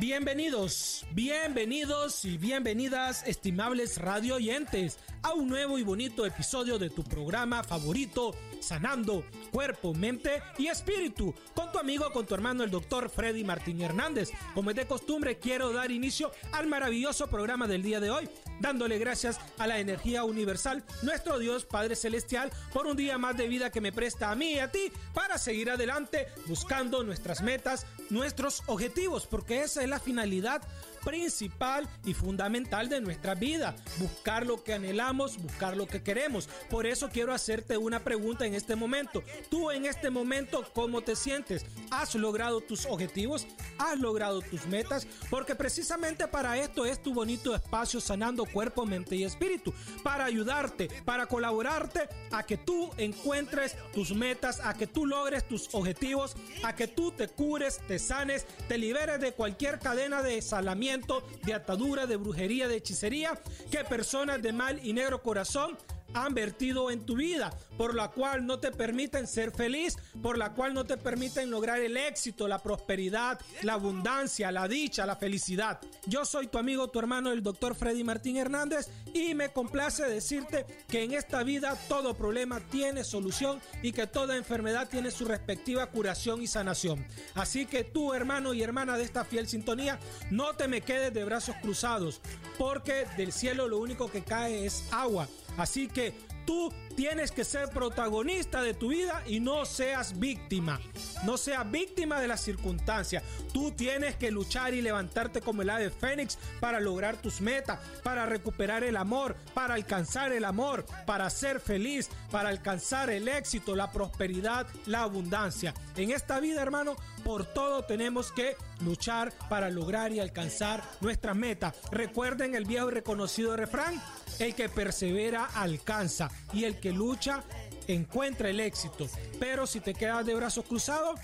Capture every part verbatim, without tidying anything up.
Bienvenidos, bienvenidos y bienvenidas, estimables radio oyentes, a un nuevo y bonito episodio de tu programa favorito, Sanando Cuerpo, Mente y Espíritu, con tu amigo, con tu hermano, el doctor Freddy Martín Hernández. Como es de costumbre, quiero dar inicio al maravilloso programa del día de hoy, dándole gracias a la energía universal, nuestro Dios Padre Celestial, por un día más de vida que me presta a mí y a ti para seguir adelante buscando nuestras metas, nuestros objetivos, porque esa es la finalidad principal y fundamental de nuestra vida, buscar lo que anhelamos, buscar lo que queremos. Por eso quiero hacerte una pregunta en este momento. Tú en este momento, ¿cómo te sientes? ¿Has logrado tus objetivos? ¿Has logrado tus metas? Porque precisamente para esto es tu bonito espacio Sanando Cuerpo, Mente y Espíritu, para ayudarte, para colaborarte a que tú encuentres tus metas, a que tú logres tus objetivos, a que tú te cures, te sanes, te liberes de cualquier cadena de salamiento, de atadura, de brujería, de hechicería que personas de mal y negro corazón han vertido en tu vida, por la cual no te permiten ser feliz, por la cual no te permiten lograr el éxito, la prosperidad, la abundancia, la dicha, la felicidad. Yo soy tu amigo, tu hermano, el doctor Freddy Martín Hernández, y me complace decirte que en esta vida todo problema tiene solución y que toda enfermedad tiene su respectiva curación y sanación. Así que tú, hermano y hermana de esta fiel sintonía, no te me quedes de brazos cruzados, porque del cielo lo único que cae es agua. Así que tú tienes que ser protagonista de tu vida y no seas víctima. No seas víctima de las circunstancias. Tú tienes que luchar y levantarte como el ave fénix para lograr tus metas, para recuperar el amor, para alcanzar el amor, para ser feliz, para alcanzar el éxito, la prosperidad, la abundancia. En esta vida, hermano, por todo tenemos que luchar para lograr y alcanzar nuestras metas. Recuerden el viejo y reconocido refrán: el que persevera alcanza y el que lucha encuentra el éxito. Pero si te quedas de brazos cruzados,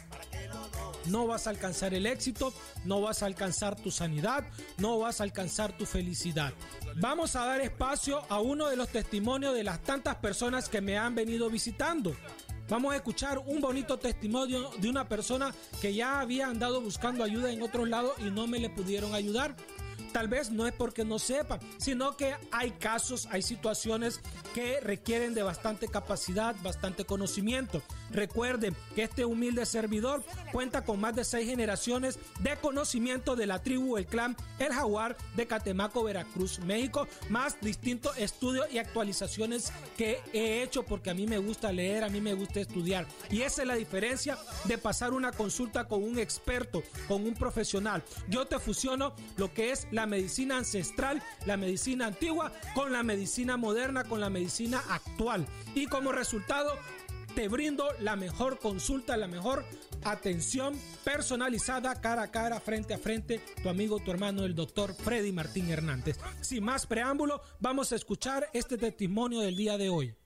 no vas a alcanzar el éxito, no vas a alcanzar tu sanidad, no vas a alcanzar tu felicidad. Vamos a dar espacio a uno de los testimonios de las tantas personas que me han venido visitando. Vamos a escuchar un bonito testimonio de una persona que ya había andado buscando ayuda en otros lados y no me le pudieron ayudar. Tal vez no es porque no sepa, sino que hay casos, hay situaciones que requieren de bastante capacidad, bastante conocimiento. Recuerden que este humilde servidor cuenta con más de seis generaciones de conocimiento de la tribu, el clan, el jaguar de Catemaco, Veracruz, México, más distintos estudios y actualizaciones que he hecho porque a mí me gusta leer, a mí me gusta estudiar. Y esa es la diferencia de pasar una consulta con un experto, con un profesional. Yo te fusiono lo que es la medicina ancestral, la medicina antigua, con la medicina moderna, con la medicina actual. Y como resultado, te brindo la mejor consulta, la mejor atención personalizada, cara a cara, frente a frente, tu amigo, tu hermano, el doctor Freddy Martín Hernández. Sin más preámbulo, vamos a escuchar este testimonio del día de hoy.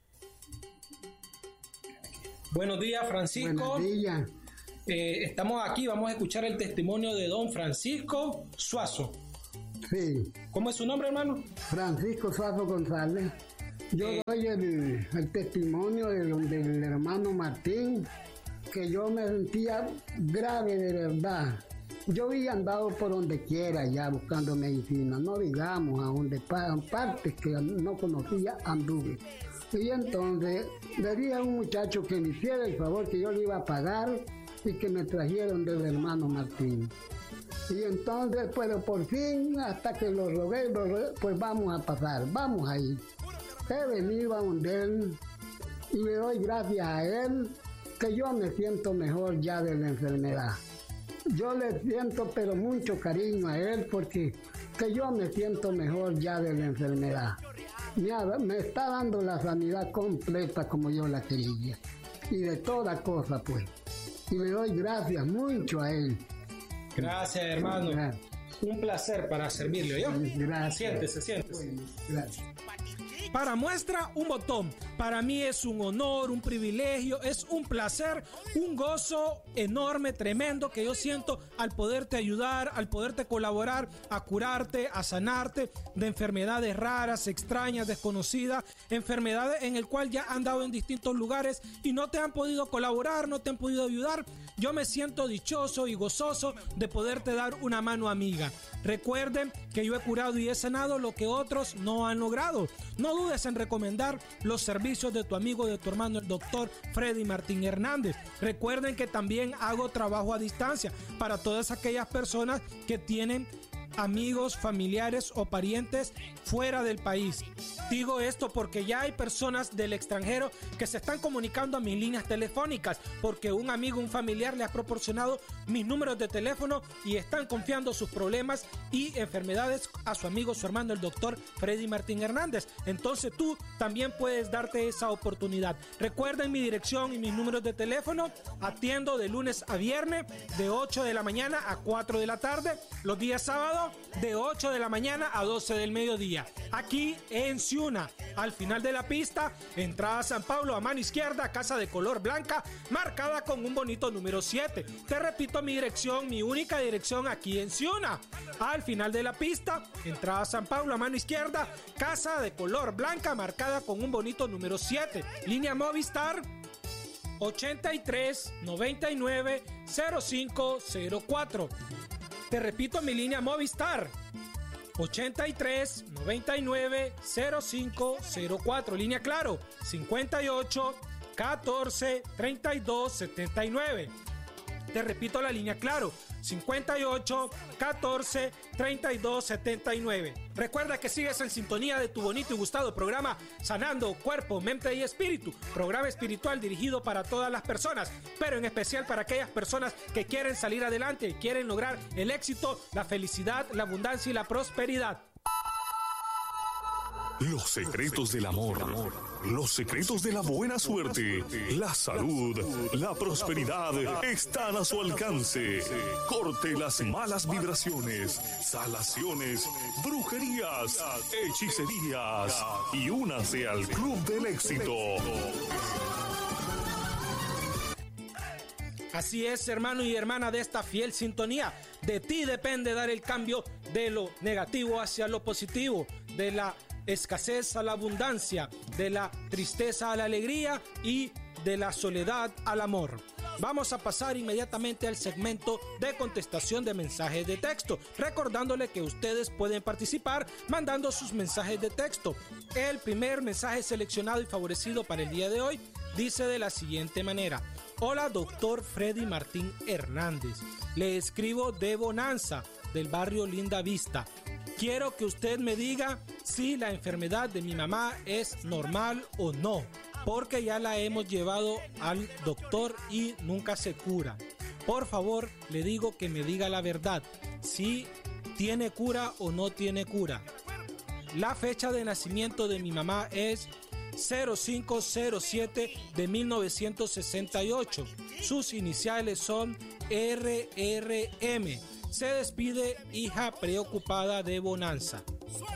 Buenos días, Francisco. Buenos días. Eh, estamos aquí, vamos a escuchar el testimonio de don Francisco Suazo. Sí. ¿Cómo es su nombre, hermano? Francisco Suazo González. Yo eh. doy el, el testimonio del, del hermano Martín, que yo me sentía grave de verdad. Yo había andado por donde quiera ya buscando medicina, no digamos a donde pagan partes que no conocía, anduve. Y entonces le dije a un muchacho que me hiciera el favor que yo le iba a pagar y que me trajeron del hermano Martín. Y entonces, pero por fin, hasta que lo rogué, lo rogué, pues vamos a pasar, vamos a ir. He venido a donde él y le doy gracias a él que yo me siento mejor ya de la enfermedad. Yo le siento pero mucho cariño a él porque que yo me siento mejor ya de la enfermedad. Me, me está dando la sanidad completa como yo la quería y de toda cosa pues. Y le doy gracias mucho a él. Gracias, hermano. Gracias. Un placer para servirle, ¿yo? Gracias. Siéntese, siéntese. Bueno, gracias. Para muestra, un botón. Para mí es un honor, un privilegio, es un placer, un gozo enorme, tremendo que yo siento al poderte ayudar, al poderte colaborar a curarte, a sanarte de enfermedades raras, extrañas, desconocidas, enfermedades en el cual ya han dado en distintos lugares y no te han podido colaborar, no te han podido ayudar. Yo me siento dichoso y gozoso de poderte dar una mano amiga. Recuerden que yo he curado y he sanado lo que otros no han logrado. No dudes en recomendar los servicios de tu amigo, de tu hermano, el doctor Freddy Martín Hernández. Recuerden que también hago trabajo a distancia para todas aquellas personas que tienen amigos, familiares o parientes fuera del país. Digo esto porque ya hay personas del extranjero que se están comunicando a mis líneas telefónicas porque un amigo, un familiar le ha proporcionado mis números de teléfono y están confiando sus problemas y enfermedades a su amigo, su hermano, el doctor Freddy Martín Hernández. Entonces tú también puedes darte esa oportunidad. Recuerden mi dirección y mis números de teléfono. Atiendo de lunes a viernes de ocho de la mañana a cuatro de la tarde. Los días sábados de ocho de la mañana a doce del mediodía. Aquí en Ciuna, al final de la pista, entrada a San Pablo a mano izquierda, casa de color blanca, marcada con un bonito número siete. Te repito mi dirección, mi única dirección aquí en Ciuna. Al final de la pista, entrada a San Pablo a mano izquierda, casa de color blanca, marcada con un bonito número siete. Línea Movistar ochenta y tres, noventa y nueve, cero cinco cero cuatro. Te repito mi línea Movistar ochenta y tres, noventa y nueve, cero cinco cero cuatro. Línea Claro cincuenta y ocho, catorce, treinta y dos, setenta y nueve. Te repito la línea Claro cincuenta y ocho, catorce, treinta y dos, setenta y nueve. Recuerda que sigues en sintonía de tu bonito y gustado programa Sanando Cuerpo, Mente y Espíritu, programa espiritual dirigido para todas las personas, pero en especial para aquellas personas que quieren salir adelante y quieren lograr el éxito, la felicidad, la abundancia y la prosperidad. Los secretos del amor, los secretos de la buena suerte, la salud, la prosperidad están a su alcance. Corte las malas vibraciones, salaciones, brujerías, hechicerías y únase al Club del Éxito. Así es, hermano y hermana de esta fiel sintonía. De ti depende dar el cambio de lo negativo hacia lo positivo, de la escasez a la abundancia, de la tristeza a la alegría y de la soledad al amor. Vamos a pasar inmediatamente al segmento de contestación de mensajes de texto, recordándole que ustedes pueden participar mandando sus mensajes de texto. El primer mensaje seleccionado y favorecido para el día de hoy dice de la siguiente manera: hola, doctor Freddy Martín Hernández, le escribo de Bonanza, del barrio Linda Vista. Quiero que usted me diga si la enfermedad de mi mamá es normal o no, porque ya la hemos llevado al doctor y nunca se cura. Por favor, le digo que me diga la verdad, si tiene cura o no tiene cura. La fecha de nacimiento de mi mamá es cero cinco cero siete de mil novecientos sesenta y ocho. Sus iniciales son R R M. Se despide hija preocupada de Bonanza.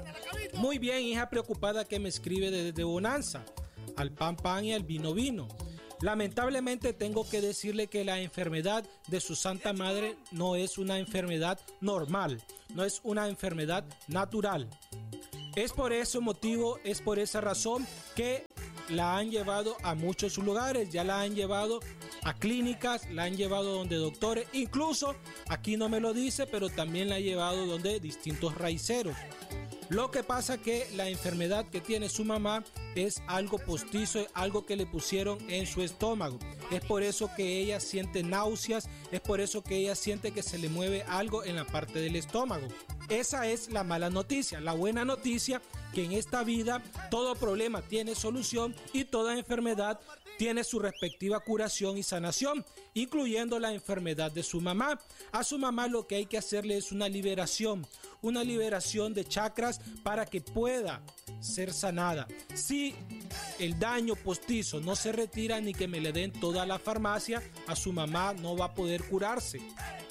Muy bien, hija preocupada que me escribe desde Bonanza. Al pan pan y al vino vino. Lamentablemente tengo que decirle que la enfermedad de su santa madre no es una enfermedad normal, no es una enfermedad natural. Es por ese motivo, es por esa razón que la han llevado a muchos lugares, ya la han llevado a clínicas, la han llevado donde doctores, incluso aquí no me lo dice, pero también la ha llevado donde distintos raiceros. Lo que pasa que la enfermedad que tiene su mamá es algo postizo, algo que le pusieron en su estómago. Es por eso que ella siente náuseas, es por eso que ella siente que se le mueve algo en la parte del estómago. Esa es la mala noticia. La buena noticia, que en esta vida todo problema tiene solución y toda enfermedad tiene su respectiva curación y sanación, incluyendo la enfermedad de su mamá. A su mamá lo que hay que hacerle es una liberación, una liberación de chakras para que pueda ser sanada. Si el daño postizo no se retira ni que me le den toda la farmacia, a su mamá no va a poder curarse.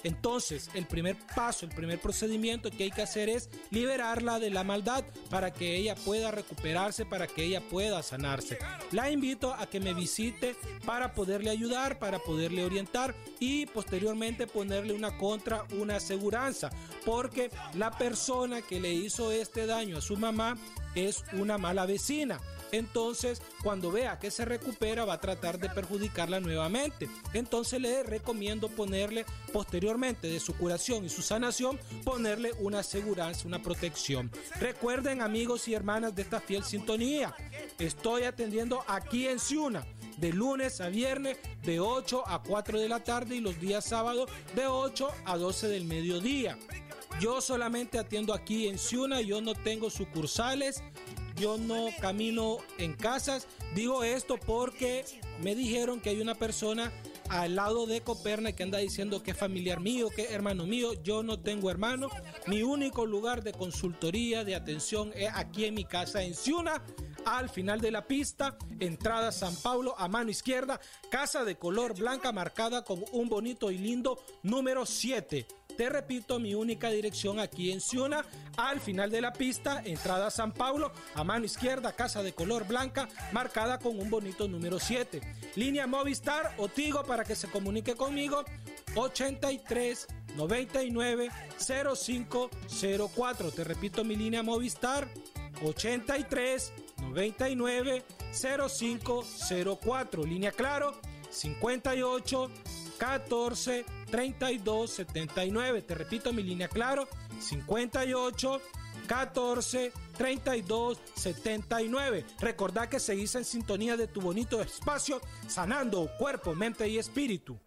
Entonces, el primer paso, el primer procedimiento que hay que hacer es liberarla de la maldad para que ella pueda recuperarse, para que ella pueda sanarse. La invito a que me visite para poderle ayudar, para poderle orientar y posteriormente ponerle una contra, una aseguranza, porque la persona que le hizo este daño a su mamá es una mala vecina. Entonces, cuando vea que se recupera, va a tratar de perjudicarla nuevamente. Entonces le recomiendo ponerle, posteriormente de su curación y su sanación, ponerle una aseguranza, una protección. Recuerden, amigos y hermanas de esta fiel sintonía, estoy atendiendo aquí en Ciuna, de lunes a viernes, de ocho a cuatro de la tarde, y los días sábados de ocho a doce del mediodía. Yo solamente atiendo aquí en Ciuna, yo no tengo sucursales, yo no camino en casas. Digo esto porque me dijeron que hay una persona al lado de Coperna que anda diciendo que es familiar mío, que es hermano mío. Yo no tengo hermano. Mi único lugar de consultoría, de atención, es aquí en mi casa en Ciuna, al final de la pista, entrada San Pablo, a mano izquierda, casa de color blanca marcada con un bonito y lindo número siete. Te repito, mi única dirección aquí en Ciuna, al final de la pista, entrada San Pablo, a mano izquierda, casa de color blanca, marcada con un bonito número siete. Línea Movistar o Tigo para que se comunique conmigo, ochenta y tres, noventa y nueve, cero cinco cero cuatro. Te repito, mi línea Movistar, ochenta y tres, noventa y nueve, cero cinco cero cuatro. Línea Claro, cincuenta y ocho, catorce, treinta y dos, setenta y nueve. Te repito, mi línea Claro, cincuenta y ocho, catorce, treinta y dos, setenta y nueve. Recordá que seguís en sintonía de tu bonito espacio, sanando cuerpo, mente y espíritu.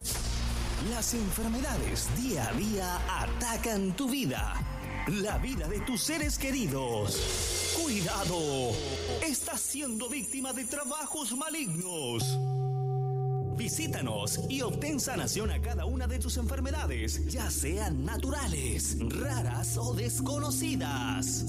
Las enfermedades día a día atacan tu vida, la vida de tus seres queridos. ¡Cuidado! Estás siendo víctima de trabajos malignos. Visítanos y obtén sanación a cada una de tus enfermedades, ya sean naturales, raras o desconocidas.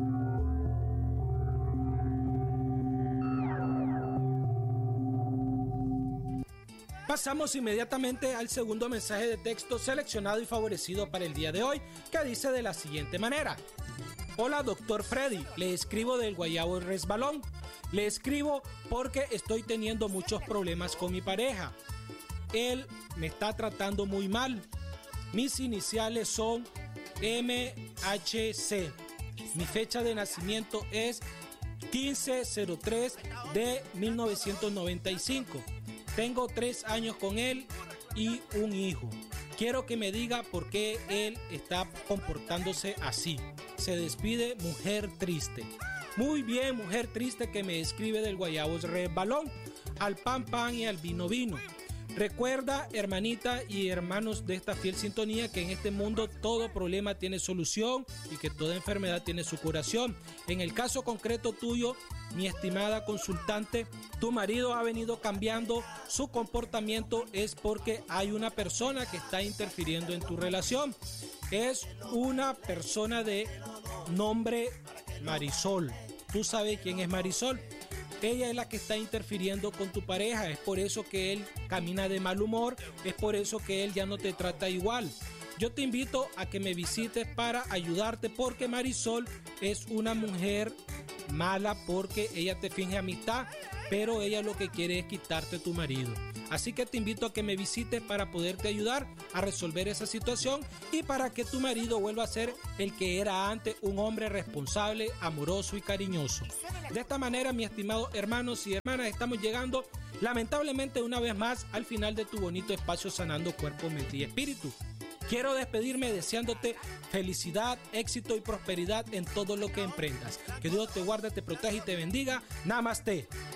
Pasamos inmediatamente al segundo mensaje de texto seleccionado y favorecido para el día de hoy, que dice de la siguiente manera. Hola, doctor Freddy, le escribo del Guayabo El Resbalón. Le escribo porque estoy teniendo muchos problemas con mi pareja. Él me está tratando muy mal. Mis iniciales son M H C. Mi fecha de nacimiento es quince cero tres de mil novecientos noventa y cinco. Tengo tres años con él y un hijo. Quiero que me diga por qué él está comportándose así. Se despide, mujer triste. Muy bien, mujer triste que me escribe del Guayabo Resbalón. Al pan pan y al vino vino. Recuerda, hermanita y hermanos de esta fiel sintonía, que en este mundo todo problema tiene solución y que toda enfermedad tiene su curación. En el caso concreto tuyo, mi estimada consultante, tu marido ha venido cambiando su comportamiento, es porque hay una persona que está interfiriendo en tu relación. Es una persona de nombre Marisol. ¿Tú sabes quién es Marisol? Ella es la que está interfiriendo con tu pareja. Es por eso que él camina de mal humor. Es por eso que él ya no te trata igual. Yo te invito a que me visites para ayudarte, porque Marisol es una mujer mala, porque ella te finge amistad, pero ella lo que quiere es quitarte tu marido. Así que te invito a que me visites para poderte ayudar a resolver esa situación y para que tu marido vuelva a ser el que era antes, un hombre responsable, amoroso y cariñoso. De esta manera, mis estimados hermanos y hermanas, estamos llegando lamentablemente una vez más al final de tu bonito espacio Sanando Cuerpo, Mente y Espíritu. Quiero despedirme deseándote felicidad, éxito y prosperidad en todo lo que emprendas. Que Dios te guarde, te proteja y te bendiga. Namaste.